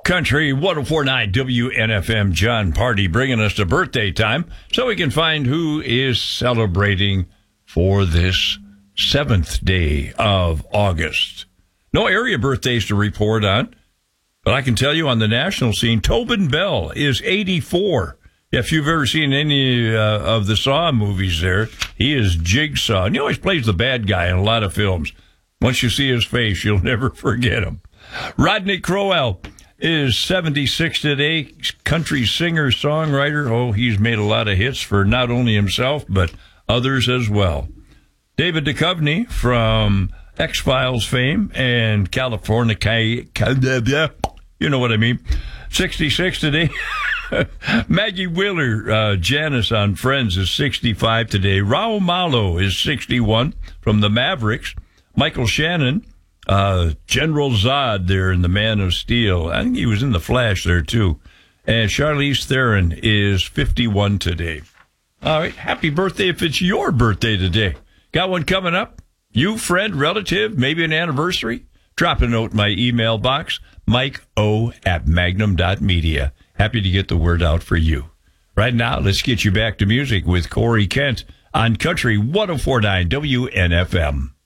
Country 104.9 WNFM, John Party bringing us to birthday time so we can find who is celebrating for this 7th day of August. No area birthdays to report on, but I can tell you on the national scene, Tobin Bell is 84. If you've ever seen any of the Saw movies there, he is Jigsaw. And he always plays the bad guy in a lot of films. Once you see his face, you'll never forget him. Rodney Crowell is 76 today. Country singer, songwriter. Oh, he's made a lot of hits for not only himself, but others as well. David Duchovny from X-Files fame and California, you know what I mean. 66 today. Maggie Wheeler, Janice on Friends, is 65 today. Raul Malo is 61 from the Mavericks. Michael Shannon, General Zod there in The Man of Steel. I think he was in The Flash there, too. And Charlize Theron is 51 today. All right, happy birthday if it's your birthday today. Got one coming up? You, friend, relative, maybe an anniversary? Drop a note in my email box, mikeo@magnum.media. Happy to get the word out for you. Right now, let's get you back to music with Corey Kent on Country 104.9 WNFM.